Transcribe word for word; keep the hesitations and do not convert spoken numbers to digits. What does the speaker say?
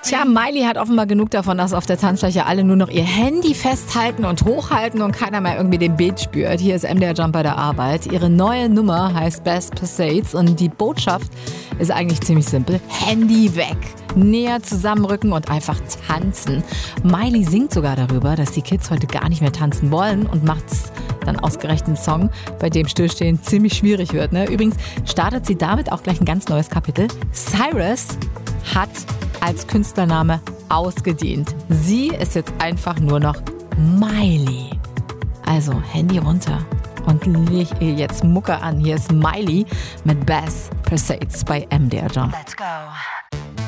Tja, Miley hat offenbar genug davon, dass auf der Tanzfläche alle nur noch ihr Handy festhalten und hochhalten und keiner mehr irgendwie den Beat spürt. Hier ist M D R Jump bei der Arbeit. Ihre neue Nummer heißt Best Pursuits und die Botschaft ist eigentlich ziemlich simpel. Handy weg. Näher zusammenrücken und einfach tanzen. Miley singt sogar darüber, dass die Kids heute gar nicht mehr tanzen wollen und macht dann ausgerechnet einen Song, bei dem Stillstehen ziemlich schwierig wird. Ne? Übrigens startet sie damit auch gleich ein ganz neues Kapitel. Cyrus hat als Künstlername ausgedient. Sie ist jetzt einfach nur noch Miley. Also Handy runter und leg ihr jetzt Mucke an. Hier ist Miley mit Best Pursuits bei M D R Jump. Let's go.